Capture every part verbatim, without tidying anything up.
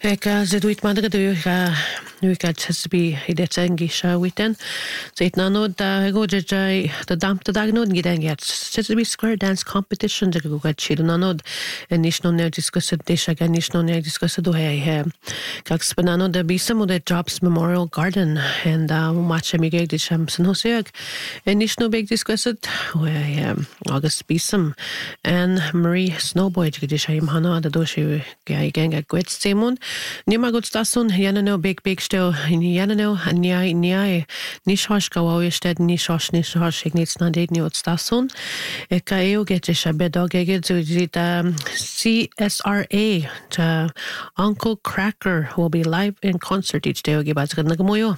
Eka zedwit madra du ka nu ka tsbi hidet engi sha witen. Zet nano da goje jai da damp da dagnod giden get. Tsbi square dance competition de go gat chid nanod. En nishno ne discussed desha ga nishno ne discussed do he he. Kak spanano da bisam de Jobs Memorial Garden and uh match amige de chamsen hosiak. En nishno big discussed we August bisam and Marie Snowboy de shaim hana da do shi ga genga gwet semon. Nima gut stasun yanano big big still in yanano nyai nyai nishosh gawawisted nishosh nishosh ignits nadid ni stasun e kaeo get shabedo geget zu zita C S R A to Uncle Cracker will be live in concert each day gibaz nagamoyo.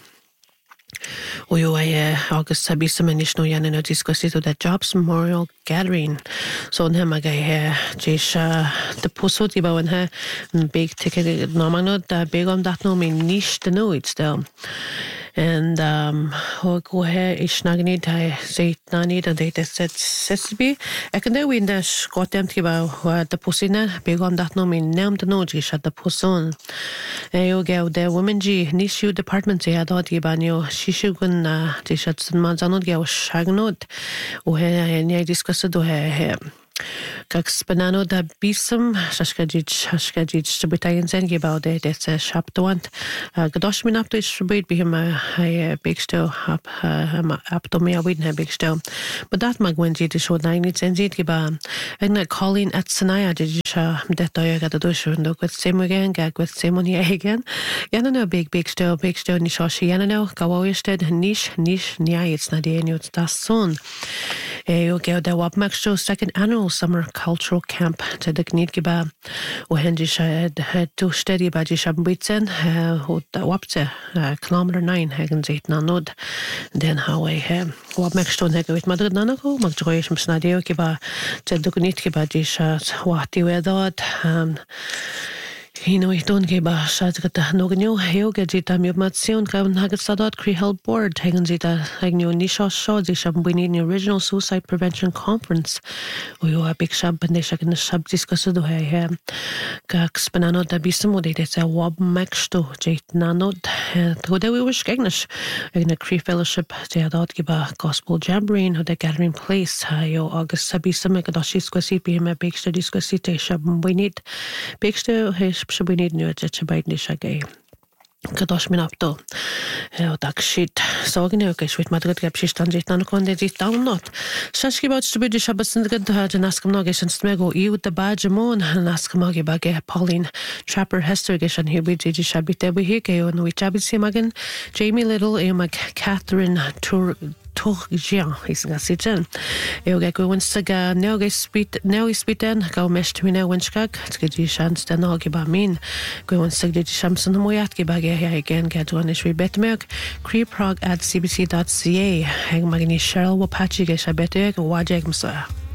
Oyo ay August sabi sa manisno yan na discussito the Jobs Memorial Gathering. So na magay jesha the puso diba wan ha big ticket namano da big on that no min niche the no it's still. And um ho go he isnagni da seit nani da data set sesbi ekende win da got them tiba the pusina big on that no min nam the no jesha the puson. Eyo gao the women g nishu department ya da dibanyo shishugun na jesha manzanod gao shagnod o he ne discussed do he Kak spanano da bisam shashkajit shashkajit shabitayin zen about it it's a shop to want gadosh min up to shabit bihim a big still up up to me a win big still but that magwenji to show nine it's enzit giba and calling at sanaya jisha that doya got the dosh and with same again gag with same on again yana no big big still big still nishoshi yana no gawawisted niche niche nya it's not the it's that soon you get the wap max show second annual summer cultural camp to the Knitgiba or Henry had had to steady by Jishabitsen, who wapte kilometer nine hagens eight nanod. Then how I have what max stone heg with Madrid Nanago, Magjoyam Snadio Giba, said the Knitgiba Jisha, what you were thought. You know, I don't give a shot at the Noganyo, Yoga Jita Mumation, Gavin Hagasadot, Cree Board, Haganzita, Agno Nisha Shaw, the Shambini, the original suicide prevention conference. We are a big shab and they shak in the shab discussed the way here. Gax Banano da Bisamode, it's a wob maxto, Jate Nanod, today we wish Gagnish, in the Cree Fellowship, they had out give a gospel jamboree or the gathering place. Yo, August Sabisam, Gadashi Squassi, be a big study squasite shab we need. Big stu, should we need new at Chabite Nishagay. Kadosh min up to tak shit sorgen jo kesh mit madrid gab shi stand jit nan konde dit down not shashki bot to be the shabas and good ha naskam no gesh smego you the bajamon naskam ge bage Pauline Trapper Hester gesh and hibi ji shabite be he ke no chabit simagen Jamie Little e mag Catherine Tour toch jean is nga sitchen eu ga go winsaga now ge speed now is bitten go mesh to now winskag tski chance den og ba min go winsag de shamson moyat ge bage ja again get one is betmerk creeprog at c b c dot c a hang magni Cheryl Wapachi ge shabete go wajeg msa